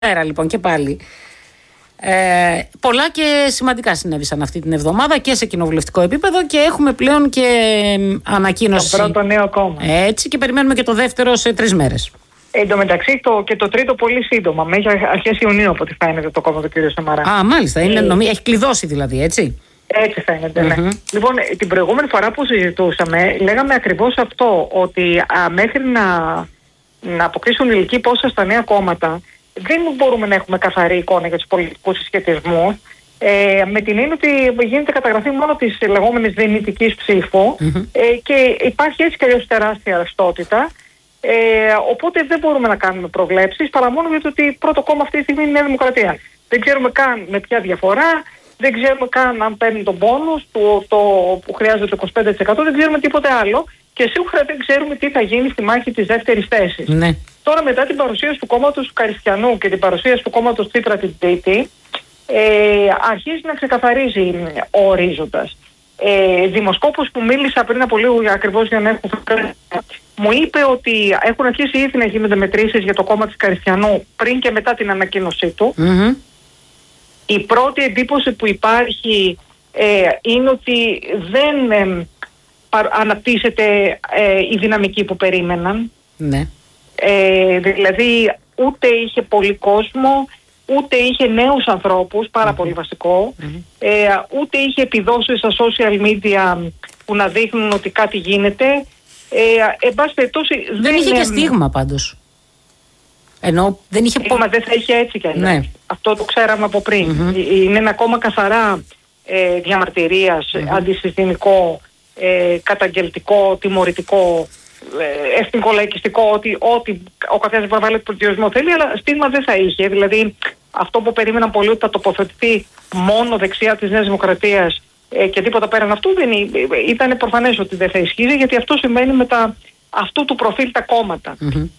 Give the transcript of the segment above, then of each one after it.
Πέρα λοιπόν και πάλι. Πολλά και σημαντικά συνέβησαν αυτή την εβδομάδα και σε κοινοβουλευτικό επίπεδο και έχουμε πλέον και ανακοίνωση. Το πρώτο νέο κόμμα. Έτσι, και περιμένουμε και το δεύτερο σε 3 μέρες. Εν τω μεταξύ και το τρίτο πολύ σύντομα, μέχρι αρχές Ιουνίου από ό,τι φαίνεται το κόμμα του κ. Σαμαρά. Α, μάλιστα. Έχει κλειδώσει δηλαδή, έτσι. Έτσι φαίνεται, ναι. Λοιπόν, την προηγούμενη φορά που συζητούσαμε, λέγαμε ακριβώς αυτό, ότι μέχρι να αποκτήσουν ηλική πόσα στα νέα κόμματα, δεν μπορούμε να έχουμε καθαρή εικόνα για τους πολιτικούς συσχετισμούς. Με την έννοια ότι γίνεται καταγραφή μόνο της λεγόμενης δυνητικής ψήφου και υπάρχει έτσι κι αλλιώς τεράστια ρευστότητα. Οπότε δεν μπορούμε να κάνουμε προβλέψεις παρά μόνο για το ότι πρώτο κόμμα αυτή τη στιγμή είναι η Νέα Δημοκρατία. Δεν ξέρουμε καν με ποια διαφορά, δεν ξέρουμε καν αν παίρνει τον πόνους που χρειάζεται το 25%, δεν ξέρουμε τίποτε άλλο και σίγουρα δεν ξέρουμε τι θα γίνει στη μάχη της δεύτερης θέσης. Ναι. Τώρα μετά την παρουσίαση του κόμματος του Καριστιανού και την παρουσίαση του κόμματος Τσίπρα την Τρίτη, αρχίζει να ξεκαθαρίζει ο ορίζοντας. Δημοσκόπος που μίλησα πριν από λίγο ακριβώς για να έχω μου είπε ότι έχουν αρχίσει ήδη να γίνονται μετρήσεις για το κόμμα της Καριστιανού πριν και μετά την ανακοίνωσή του. Η πρώτη εντύπωση που υπάρχει είναι ότι δεν αναπτύσσεται η δυναμική που περίμεναν. Ναι. Δηλαδή ούτε είχε πολύ κόσμο, ούτε είχε νέους ανθρώπους, πάρα πολύ βασικό, ούτε είχε επιδόσεις στα social media που να δείχνουν ότι κάτι γίνεται. Εν πάση περιπτώσει δεν είχε και στίγμα πάντως. Ενώ δεν είχε στίγμα δεν θα είχε έτσι κι αλλιώς. Ναι. Αυτό το ξέραμε από πριν. Είναι ένα κόμμα καθαρά διαμαρτυρίας, αντισυστημικό, καταγγελτικό, τιμωρητικό, εθνικολαϊκιστικό, ότι ο καθένας μπορεί να βάλει πολιτισμό θέλει, αλλά στίγμα δεν θα είχε. Δηλαδή αυτό που περίμεναν πολλοί ότι θα τοποθετηθεί μόνο δεξιά της Νέας Δημοκρατίας και τίποτα πέραν αυτού, ήταν προφανές ότι δεν θα ισχύει, γιατί αυτό σημαίνει με αυτού του προφίλ τα κόμματα.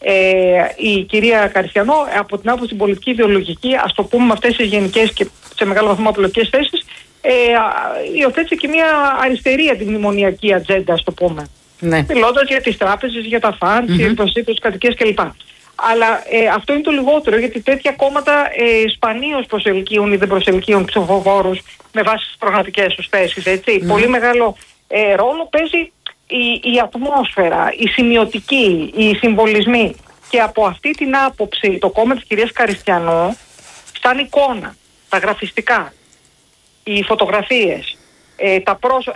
Η κυρία Καριστιανό, από την άποψη πολιτική ιδεολογική, ας το πούμε με αυτές τις γενικές και σε μεγάλο βαθμό απολογικές θέσεις, υιοθέτησε και μια αριστερή αντιμνημονιακή ατζέντα, ας το πούμε. Ναι. Μιλώντας για τις τράπεζες, για τα φαντ, για τις προσήπτες κατοικίες κλπ. Αλλά αυτό είναι το λιγότερο, γιατί τέτοια κόμματα σπανίως προσελκύουν ή δεν προσελκύουν ψηφοφόρους με βάση τις προγραμματικές τους θέσεις. Πολύ μεγάλο ρόλο παίζει η ατμόσφαιρα, η σημειωτική, οι συμβολισμοί. Και από αυτή την άποψη το κόμμα της κυρίας Καριστιανού, σαν εικόνα, τα γραφιστικά, οι φωτογραφίες, τα πρόσωπα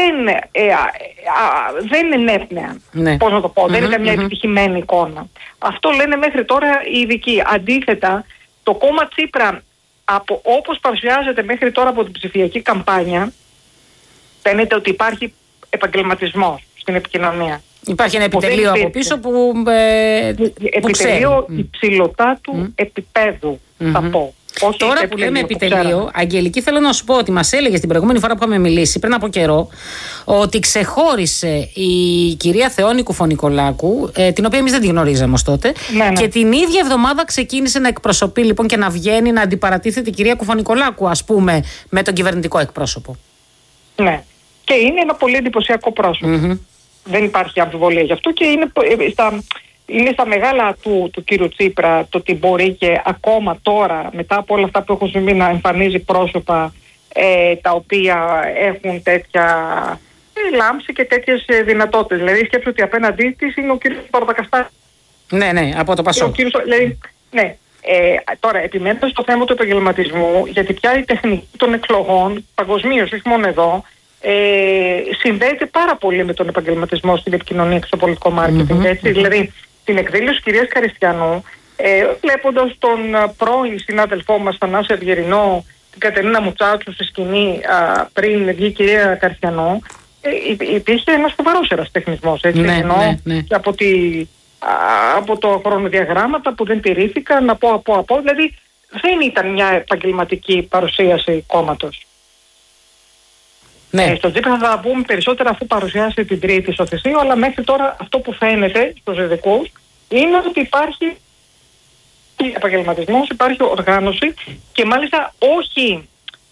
δεν ενέπνεαν. Ναι. Πώς να το πω, δεν ήταν μια επιτυχημένη εικόνα. Αυτό λένε μέχρι τώρα οι ειδικοί. Αντίθετα, το κόμμα Τσίπρα, όπως παρουσιάζεται μέχρι τώρα από την ψηφιακή καμπάνια, φαίνεται ότι υπάρχει επαγγελματισμός στην επικοινωνία. Υπάρχει ένα επιτελείο από πίσω που επιτελείο υψηλωτά του επίπεδου, θα πω. Όχι. Τώρα που λέμε επιτελείο, Αγγελική, θέλω να σου πω ότι μας έλεγε την προηγούμενη φορά που είχαμε μιλήσει πριν από καιρό ότι ξεχώρισε η κυρία Θεόνη Κουφονικολάκου, την οποία εμείς δεν τη γνωρίζαμε ως τότε, και την ίδια εβδομάδα ξεκίνησε να εκπροσωπεί λοιπόν και να βγαίνει να αντιπαρατίθεται η κυρία Κουφονικολάκου, ας πούμε, με τον κυβερνητικό εκπρόσωπο. Ναι. Και είναι ένα πολύ εντυπωσιακό πρόσωπο. Δεν υπάρχει αμφιβολία γι' αυτό και είναι στα μεγάλα του κύριου Τσίπρα το ότι μπορεί και ακόμα τώρα, μετά από όλα αυτά που έχουν συμβεί, να εμφανίζει πρόσωπα τα οποία έχουν τέτοια λάμψη και τέτοιες δυνατότητες. Δηλαδή σκέψου ότι απέναντί της είναι ο κύριος Παπαδακαστάρης. Ναι, από το Πασόκ. Ναι. Τώρα, επιμένοντας στο θέμα του επαγγελματισμού, γιατί πια η τεχνική των εκλογών παγκοσμίως, όχι μόνο εδώ, συνδέεται πάρα πολύ με τον επαγγελματισμό στην επικοινωνία και στο πολιτικό μάρκετινγκ. Δηλαδή, την εκδήλωση της κυρίας Καριστιανού, βλέποντας τον πρώην συνάδελφό μας, Θανάση Αυγερινό, την Κατερίνα Μουτσάτσου στη σκηνή πριν βγει η κυρία Καριστιανού, υπήρχε ένας φοβερός ερασιτεχνισμός. Ναι. Και από το χρονοδιαγράμματα που δεν τηρήθηκαν, από. Δηλαδή, δεν ήταν μια επαγγελματική παρουσίαση κόμματος. Ναι. Στον Τσίπρα θα πούμε περισσότερα αφού παρουσιάσει την Τρίτη στο Θεσίο, αλλά μέχρι τώρα αυτό που φαίνεται στους ειδικούς είναι ότι υπάρχει επαγγελματισμός, υπάρχει οργάνωση και μάλιστα όχι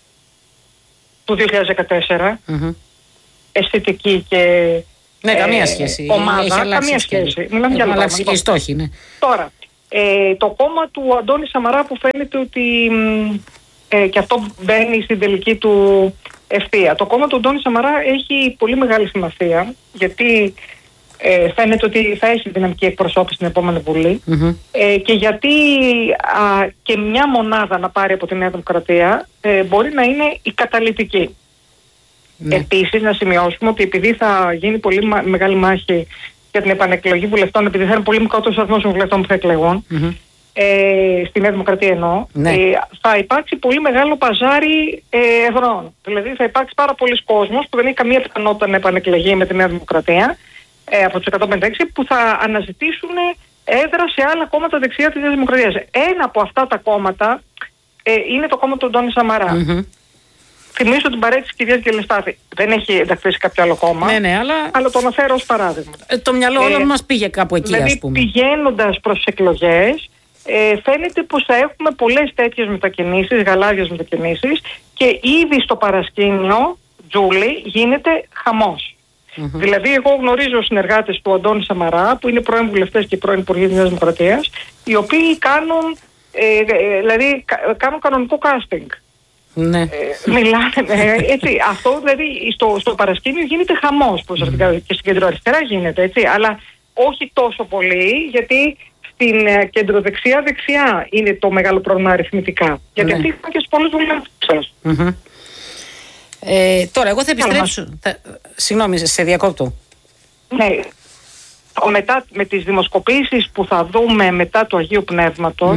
του 2014, αισθητική και καμία σχέση. Ομάδα, καμία σχέση. Μιλάμε για αλλάξει και οι στόχοι, ναι. Τώρα, Το κόμμα του Αντώνη Σαμαρά, που φαίνεται ότι και αυτό μπαίνει στην τελική του ευθεία. Το κόμμα του Αντώνη Σαμαρά έχει πολύ μεγάλη σημασία, γιατί φαίνεται ότι θα έχει δυναμική εκπροσώπηση στην επόμενη Βουλή, και γιατί και μια μονάδα να πάρει από τη Νέα Δημοκρατία μπορεί να είναι η καταλυτική. Επίσης, να σημειώσουμε ότι επειδή θα γίνει πολύ μεγάλη μάχη για την επανεκλογή βουλευτών, επειδή θα είναι πολύ μικρότερος αριθμός των βουλευτών που θα εκλεγούν, στη Νέα Δημοκρατία εννοώ, θα υπάρξει πολύ μεγάλο παζάρι ευρών. Δηλαδή θα υπάρξει πάρα πολλοί κόσμος που δεν έχει καμία πιθανότητα να επανεκλεγεί με τη Νέα Δημοκρατία, από τους 156, που θα αναζητήσουν έδρα σε άλλα κόμματα δεξιά της Νέας Δημοκρατίας. Ένα από αυτά τα κόμματα είναι το κόμμα του Αντώνη Σαμαρά. Θυμίζω την παρέτηση της κυρίας Γκελεστάθη. Δεν έχει ενταχθεί σε κάποιο άλλο κόμμα, αλλά το αναφέρω ως παράδειγμα. Το μυαλό όλων μας πήγε κάπου εκεί, δηλαδή, ας πούμε. πηγαίνοντας προς τις εκλογές, φαίνεται πως θα έχουμε πολλές τέτοιες μετακινήσεις, γαλάζιες μετακινήσεις, και ήδη στο παρασκήνιο, Τζούλη, γίνεται χαμός. Δηλαδή, εγώ γνωρίζω συνεργάτες του Αντώνη Σαμαρά, που είναι πρώην βουλευτές και πρώην υπουργοί της Νέας Δημοκρατίας, οι οποίοι κάνουν κανονικό casting. Μιλάνε, έτσι. Αυτό δηλαδή στο παρασκήνιο γίνεται χαμός προσωπικά, και στην κεντροαριστερά γίνεται, έτσι, αλλά όχι τόσο πολύ, γιατί στην κεντροδεξιά-δεξιά είναι το μεγάλο πρόβλημα αριθμητικά. Γιατί αυτή είναι και στους πολλούς βουλευτές. Τώρα, εγώ θα επιστρέψω. Συγγνώμη, σε διακόπτω. Ναι. Μετά, με τις δημοσκοπήσεις που θα δούμε μετά του Αγίου Πνεύματος,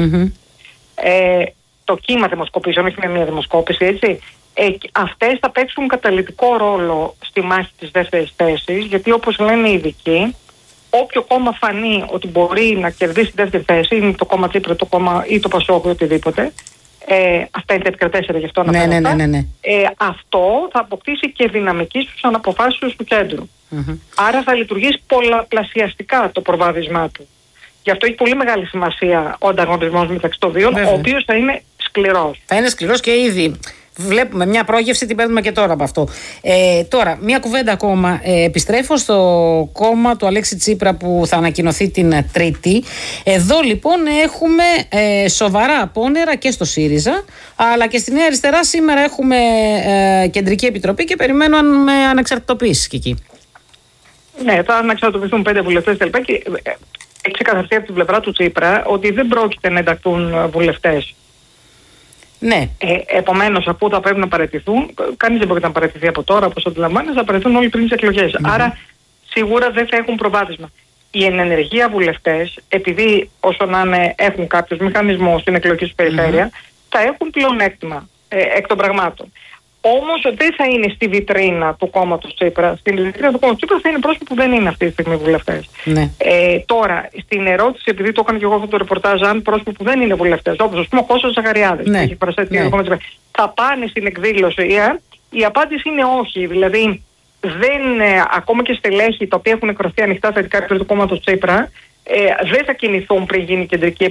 το κύμα δημοσκοπήσεων, όχι με μια δημοσκόπηση, έτσι, αυτές θα παίξουν καταλυτικό ρόλο στη μάχη της δεύτερης θέσης, γιατί όπως λένε οι ειδικοί, όποιο κόμμα φανεί ότι μπορεί να κερδίσει τη δεύτερη θέση, είναι το κόμμα Τσίπρα, το κόμμα ή το Πασόκ ή οτιδήποτε, αυτά είναι τα επικρατέσσερα, γι' αυτό αναφέρω. Αυτό θα αποκτήσει και δυναμική στους αναποφάσεις του κέντρου. Άρα θα λειτουργήσει πολλαπλασιαστικά το προβάδισμά του. Γι' αυτό έχει πολύ μεγάλη σημασία ο ανταγωνισμός μεταξύ των δύο, ο οποίος θα είναι σκληρός. Θα είναι σκληρός και ήδη βλέπουμε μια πρόγευση, την παίρνουμε και τώρα από αυτό. Τώρα, μια κουβέντα ακόμα. Επιστρέφω στο κόμμα του Αλέξη Τσίπρα που θα ανακοινωθεί την Τρίτη. Εδώ λοιπόν έχουμε σοβαρά απόνερα και στο ΣΥΡΙΖΑ, αλλά και στη Νέα Αριστερά. Σήμερα έχουμε κεντρική επιτροπή και περιμένουμε ανεξαρτητοποίηση και εκεί. Ναι, θα ανεξαρτητοποιηθούν 5 βουλευτές τελικά, και έχει ξεκαθαριστεί από την πλευρά του Τσίπρα ότι δεν πρόκειται να ενταχθούν βουλευτές. Ναι. Επομένως, αφού θα πρέπει να παραιτηθούν, κανείς δεν πρόκειται να παραιτηθεί από τώρα, όπως αντιλαμβάνεσαι, θα παραιτηθούν όλοι πριν τις εκλογές. Άρα, σίγουρα δεν θα έχουν προβάδισμα. Οι ενεργεία βουλευτές, επειδή όσο να είναι έχουν κάποιους μηχανισμούς στην εκλογική του περιφέρεια, θα έχουν πλεονέκτημα εκ των πραγμάτων. Όμως δεν θα είναι στη βιτρίνα του κόμματος Τσίπρα. Στην βιτρίνα του κόμματος Τσίπρα θα είναι πρόσωποι που δεν είναι αυτή τη στιγμή βουλευτές. Τώρα, στην ερώτηση, επειδή το έκανα και εγώ αυτό το ρεπορτάζ, αν πρόσωποι που δεν είναι βουλευτές, όπως ας πούμε ο Κώστας Ζαχαριάδης, που έχει παρασταθεί το κόμμα Τσίπρα, θα πάνε στην εκδήλωση, η απάντηση είναι όχι. Δηλαδή, ακόμα και στελέχη τα οποία έχουν εκφραστεί ανοιχτά θετικά του κόμματος Τσίπρα, δεν θα κινηθούν πριν γίνει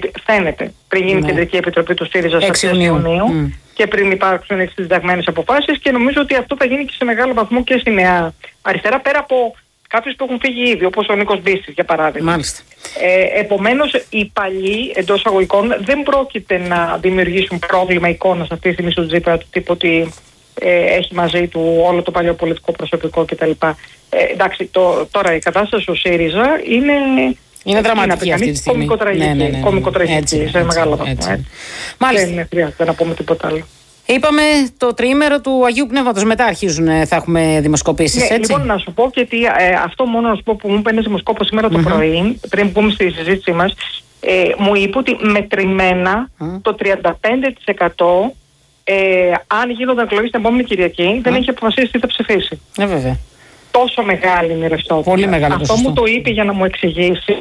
κεντρική επιτροπή του ΣΥΡΙΖΑ στις 6 Ιουνίου και πριν υπάρξουν τις συνταγμένες αποφάσεις, και νομίζω ότι αυτό θα γίνει και σε μεγάλο βαθμό και στη Νέα Αριστερά, πέρα από κάποιους που έχουν φύγει ήδη, όπως ο Νίκος Μπίσης για παράδειγμα. Επομένως, οι παλιοί εντός αγωγικών δεν πρόκειται να δημιουργήσουν πρόβλημα εικόνας αυτή τη στιγμή στον Τσίπρα, του τύπου ότι έχει μαζί του όλο το παλιό πολιτικό προσωπικό κτλ. Εντάξει, τώρα η κατάσταση στο ΣΥΡΙΖΑ είναι δραματική αυτή τη στιγμή. Κομικοτραγική σε μεγάλο βαθμό. Μάλιστα. Δεν χρειάζεται να πούμε τίποτα άλλο. Είπαμε το τριήμερο του Αγίου Πνεύματος. Μετά θα έχουμε δημοσκοπήσεις, έτσι. Λοιπόν, να σου πω και αυτό μόνο να σου πω που μου είπε ένας δημοσκόπος σήμερα το πρωί, πριν πούμε στη συζήτησή μας, μου είπε ότι μετρημένα το 35% αν γίνονταν εκλογές την επόμενη Κυριακή, δεν έχει αποφασίσει τι θα ψηφίσει. Βέβαια. Τόσο μεγάλη είναι η ρευστότητα. Πολύ μεγάλο αυτό μου το είπε για να μου εξηγήσει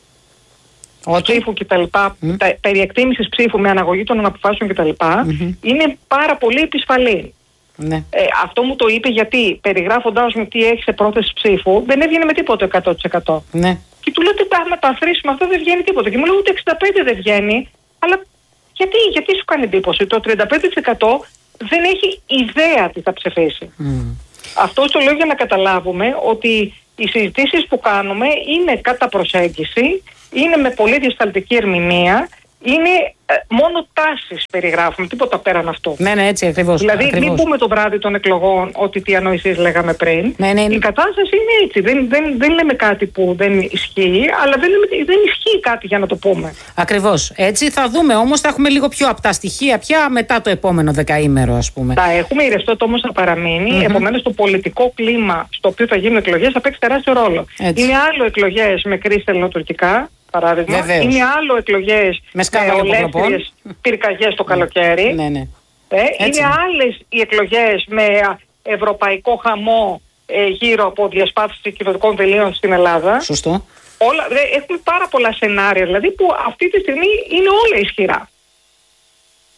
ψήφου κτλ. Περί εκτίμησης ψήφου με αναγωγή των αναποφάσεων κτλ. Είναι πάρα πολύ επισφαλή. Αυτό μου το είπε γιατί περιγράφοντάς μου τι έχει σε πρόθεση ψήφου, δεν έβγαινε με τίποτα 100%. Και του λέω ότι άμα τα αθροίσουμε αυτό δεν βγαίνει τίποτα. Και μου λέει ούτε 65 δεν βγαίνει, αλλά γιατί σου κάνει εντύπωση? Το 35% δεν έχει ιδέα τι θα ψηφίσει. Αυτό το λέω για να καταλάβουμε ότι οι συζητήσεις που κάνουμε είναι κατά προσέγγιση είναι με πολύ διασταλτική ερμηνεία. Είναι μόνο τάσεις περιγράφουμε, τίποτα πέραν αυτό. Ναι, έτσι ακριβώς. Δηλαδή, μην πούμε το βράδυ των εκλογών ότι τι ανοησίες λέγαμε πριν. Ναι. Η κατάσταση είναι έτσι. Δεν λέμε κάτι που δεν ισχύει, αλλά δεν ισχύει κάτι για να το πούμε. Ακριβώς. Έτσι θα δούμε όμως, θα έχουμε λίγο πιο απτά στοιχεία πια μετά το επόμενο δεκαήμερο, ας πούμε. Θα έχουμε, η ρευστότητα όμως θα παραμείνει. Επομένως, το πολιτικό κλίμα στο οποίο θα γίνουν εκλογές θα παίξει τεράστιο ρόλο. Έτσι. Είναι άλλο εκλογές με κρίση ελληνοτουρκικά. Παράδειγμα. Βεβαίως. Είναι άλλο εκλογές με ολέθριες πυρκαγιές το καλοκαίρι. Ναι. Είναι άλλες οι εκλογές με ευρωπαϊκό χαμό γύρω από διασπάθηση κυβερνητικών τελείων στην Ελλάδα. Σωστό. Έχουμε πάρα πολλά σενάρια δηλαδή που αυτή τη στιγμή είναι όλα ισχυρά.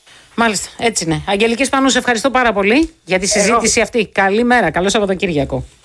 Μάλιστα, έτσι είναι. Αγγελική Σπανού, σε ευχαριστώ πάρα πολύ για τη συζήτηση αυτή. Καλημέρα, καλό Σαββατοκύριακο.